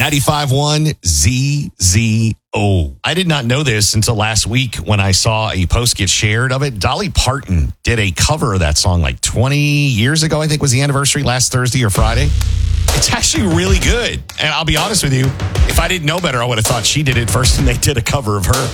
95.1 ZZO. I did not know this until last week when I saw a post get shared of it. Dolly Parton did a cover of that song like 20 years ago, I think was the anniversary, last Thursday or Friday. It's actually really good. And I'll be honest with you, if I didn't know better, I would have thought she did it first and they did a cover of her.